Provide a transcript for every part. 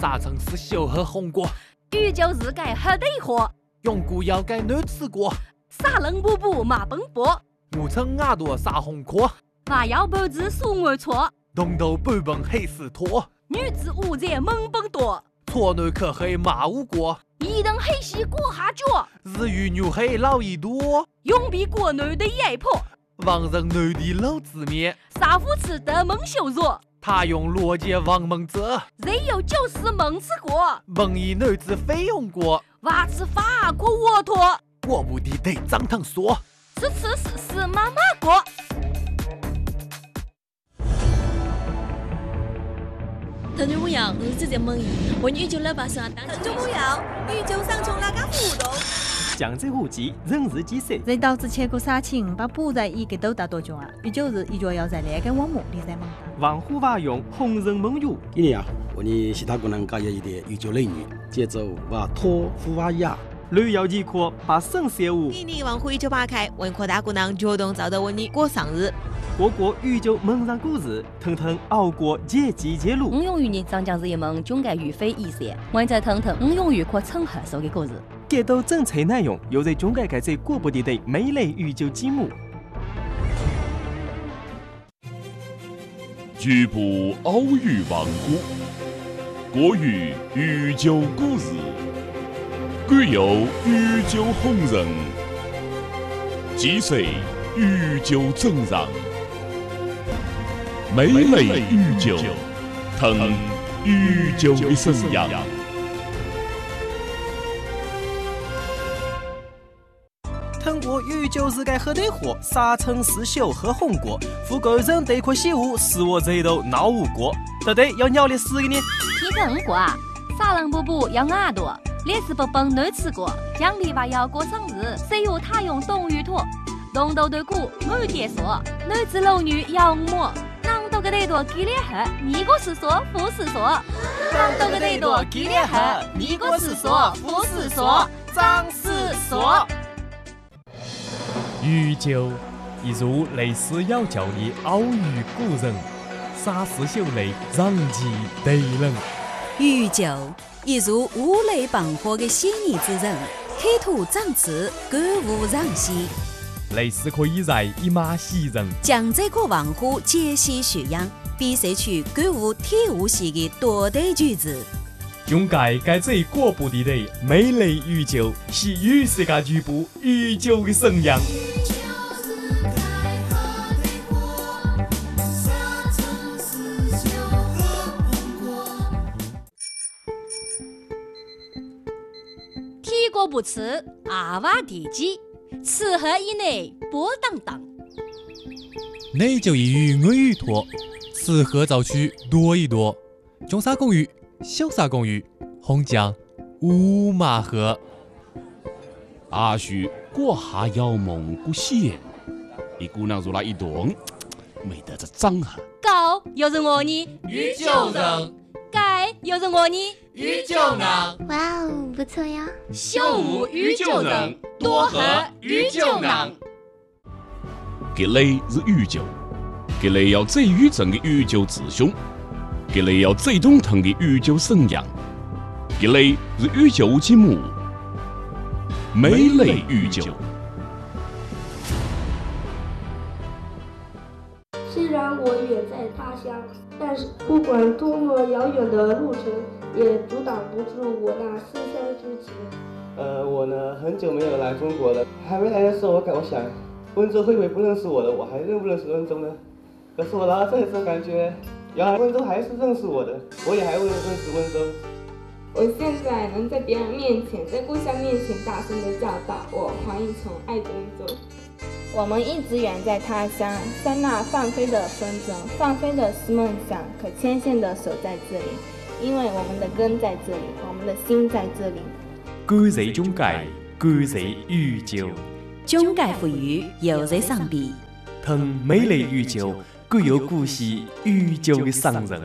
沙城市小河红果， 宇宙日改黑对火， 永固要改南吃果， 沙冷布布马奔波， 我称牙多沙红壳， 娃要脖子数我错， 东头半本黑丝拖， 女子五在猛奔多， 错南可黑马无果， 一等黑西过下脚， 日语牛黑老一多， 永比国内的压迫， 王人内地老子面， 沙夫吃得蒙羞辱。 他用逻辑王蒙者， 人有就是蒙吃过， 蒙以女子费用过， 娃吃法国沃托， 我不地得张腾说， 是妈妈过。 腾讯无恙，直接蒙语，为宇宙老爸上当。 腾讯无恙，宇宙上从哪个互动？ 江浙沪籍人日几岁？ 人导致切割杀青，把补在一个都大多久啊？宇宙日一脚要在那个网目里在蒙。 王虎娃用红人蒙语。 今年啊，我们其他功能加入一点宇宙类女，节奏娃托夫娃雅。 旅游极客把省事务。 今年王虎宇宙八开，文科大姑娘主动找到我你过生日。 各国宇宙蒙上故事，腾腾熬过节季节路。 用于你长江日一蒙，总该于非一线。我在腾腾用于可称合手的故事。 给到政策内容，又在中改改在过不地的美丽宇宙节目。 局部奥语王国，国语宇宙故事，具有宇宙红人，几岁宇宙正常，美丽宇宙，腾宇宙的生养。 通过宇宙日改黑对货，沙城市小和红果，富贵人对可喜恶，使我这头闹无过。到底要鸟的死个呢？ 提成过啊，沙冷布布要牙多，烈士不崩难吃过，奖励娃要过生日，谁有他用冬雨托，东斗对鼓我爹说，男子老女要摸。啷多个得多给脸黑，你个是说不是说？啷多个得多给脸黑，你个是说不是说？张是说。 宇宙一如类似要教的奥语古人，沙士秀类让其对人。 宇宙一如五雷傍火的细腻之人，企图长刺，歌舞让西。 类似可以在一马袭人。 将这个王虎解析学养，比赛出歌舞体悟系的多对句子。 中改改这国部地的美丽宇宙，是与世界局部宇宙的生养。 体国不吃，阿娃地基，吃喝以内波荡荡。 内就一语我语托，吃喝早去多一多。中沙公寓。小沙公寓，红酱五马河。 阿叔过下要蒙古县，一姑娘入来一动，没得这张合。 高又是我呢， 宇宙人。 改又是我呢， 宇宙人。 哇哦，不错呀。 秀武宇宙人，多和宇宙人。 这类是宇宙，这类要最宇宙的宇宙志雄。这类要最懂腾的宇宙生养，这类是宇宙节目，美丽宇宙。 虽然我远在他乡，但是不管多么遥远的路程，也阻挡不住我那思乡之情。 我呢，很久没有来中国了，还没来的时候，我想，温州会不会不认识我了？我还认不认识温州呢？可是我来到这里之后，感觉。原来温州还是认识我的，我也还会认识温州。 我现在能在别人面前，在故乡面前大声地叫道：“我黄一从爱温州。” 我们一直远在他乡，在那放飞的风筝，放飞的是梦想，可牵线的守在这里，因为我们的根在这里，我们的心在这里。 感谢中改，感谢宇宙。 中改赋予，又在上边。 腾美丽宇宙。具有古稀宇宙的商人，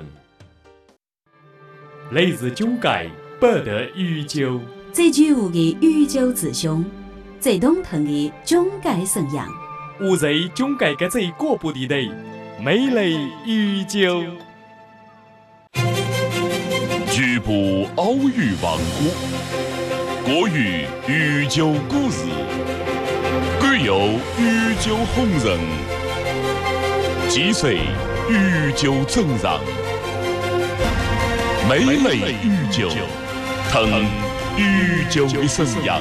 来自中改不得宇宙。 最具有的宇宙志向，最懂腾的中改生养。 我在中改的最国部地的美丽宇宙。 局部奥语王国，国语御酒故事，更有御酒红人，几岁御酒正让，美类御酒，腾御酒的生涯。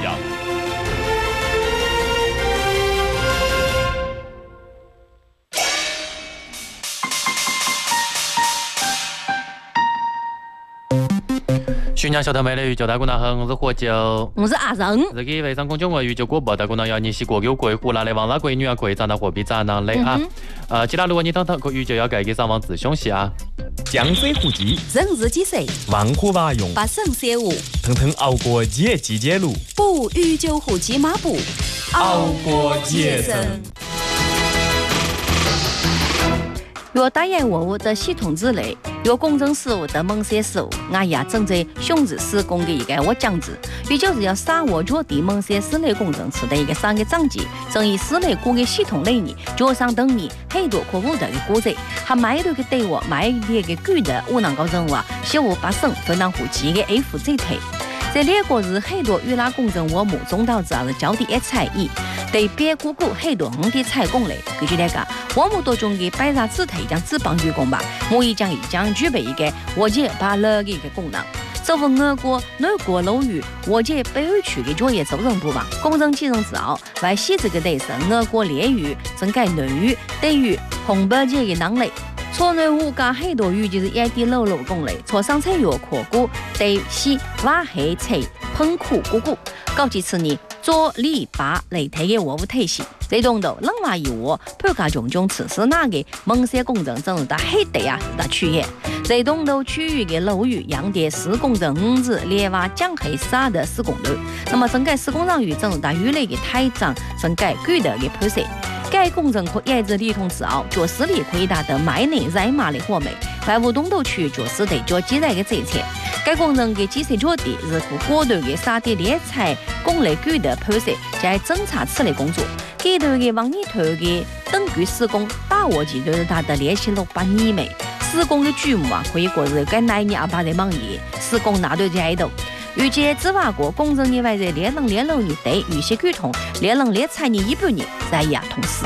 徐娘小头妹的御酒大姑娘好，我是喝酒， 我是阿仁。 这个微商公众号御酒广播大姑娘要你洗过有贵湖拿来王拉贵女啊贵长大货币长囊类啊。其他如果你当个御酒要改给上网自凶戏啊。 江水湖记， 人日几岁？ 万户瓦用， 八省三五， 腾腾熬过节季节路， 补御酒湖记马步， 熬过节生。 越打野货物的系统之内，越工程事务的某些事务，我也正在熊市施工的一个我讲子，也就是要把握着地某些室内工程师的一个三个章节，正以室内各个系统内呢，加上等你很多客户的过程，还买了个对我买了个具的我能够认为小务八省分担户籍的 F 这台。在两个是很多预拉工程项目中导致是交地一采议，对别股股很多红的采工类，根据来讲，项目当中的摆上姿态将只帮员工吧，我已将具备一个我界把了的一个功能。作为我国内国楼宇我界北湾区的作业责任部吧，工程启动之后，为细致的提升我国连域、整改内域、对于红白界的能力。错内物价很多语就是一地楼楼工类，错上菜药考古对西挖黑菜喷苦姑姑，高级次呢做理把擂台的货物体系。这栋楼另外一话，判价种种此时那个某些工程正是在黑地啊，是在区域。这栋楼区域的楼宇阳的施工的5日连瓦降黑沙的施工楼，那么整个施工人员正是在预内的台长整个具体的判设。该工程可一直理通之后，教师里可以达到买内在马的货美，外务东头区教师对做基材的政策。该工程的基础着地是可果断的沙地猎采工类具的判设，在侦查此类工作。该段的往年头的等距施工大握期就是达到2600米，施工的규모啊，可以说是跟来年阿爸的忙业施工那对在头。预计执法国工程业外在2026年对预先沟通，2027年1半年在亚同时。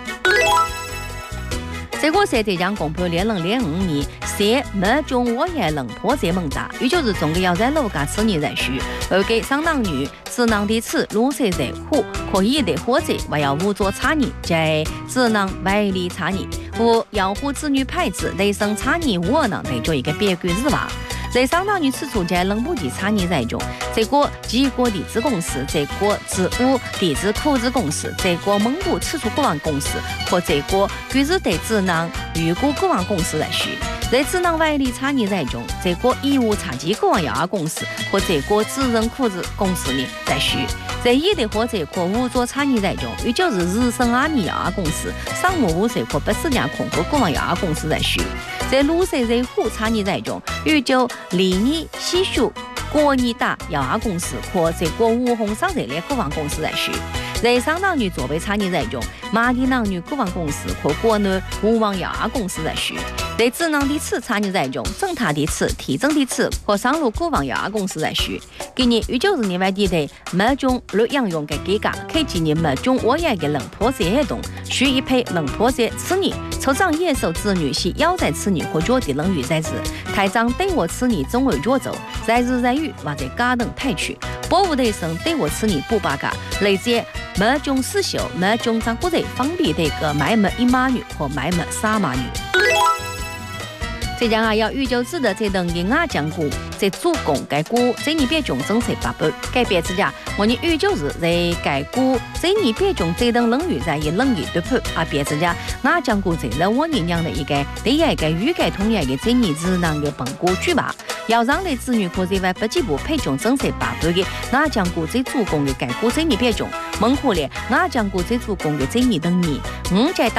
这个社队将公布2005年3每中我也能破这门大，也就是总个要在楼价次年在需，而给上男女智能的此路色在户可以的或者还要无做差异，在智能外力差异，或养护子女配置内生差异，我能得做一个别个日吧。在上男女此处在冷不及差异在中，这个极国地质公司，这个植物地质科技公司，这个蒙古此处股份公司和这个具是对智能预估股份公司来需。在智能外力差异在中，这个义务差级股份有限公司和这个智能科技公司呢在需。在一的或者可无做差异在中，也就是日升阿尼有限公司、商务无水或80家控股股份有限公司在需。在路色在户差异在中，也就利尼西数国尼达有限公司或这个五红商热烈股份公司在需。在上男女作为差异在中，马地男女股份公司和国内无网有限公司在需。在智能的此差异在中，正塔的此、提升的此和上路股份有限公司在需。今年19年外地的每种绿养用的改革，可今年每种我也的冷破这活动，需一批冷破这此年抽长野兽子女系要在此年或着地冷雨在此，台长对我此年总为着走，在日在雨或者加等太区，保护对生对我此年不八嘎，类似每种刺绣每种长骨头方便的个买每1码女或买每3码女。这将要预就指的这等银牙讲股，在主攻该股这年别中政策发布，改变之下，我们预就是在该股这年别中这等冷雨在一冷雨对判，啊别之下，牙讲股这了我年养的一个第一个预改同样的这年智能的本股举吧。要让的子女可在外不几步配种政策发布的牙讲股最主攻的该股这年别中，蒙古的牙讲股最主攻的这年等年，在